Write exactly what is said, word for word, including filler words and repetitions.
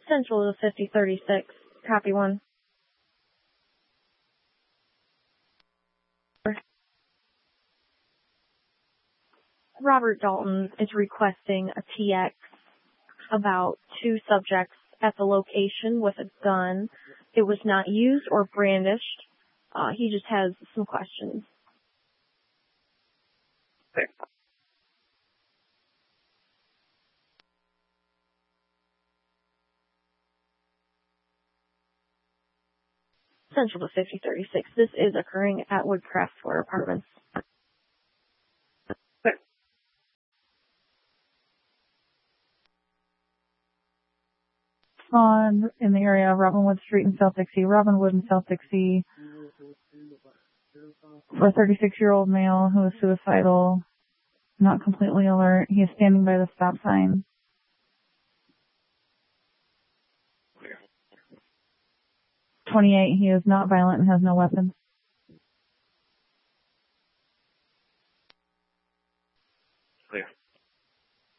Central to fifty thirty-six. Copy one. Robert Dalton is requesting a T X about two subjects at the location with a gun. It was not used or brandished. Uh, he just has some questions. Okay. Central to fifty thirty-six. This is occurring at Woodcraft Square Apartments. Okay. On in the area of Robinwood Street in South Dixie. Robinwood in South Dixie. For a thirty-six-year-old male who is suicidal, not completely alert. He is standing by the stop sign. twenty-eight, he is not violent and has no weapons. Clear.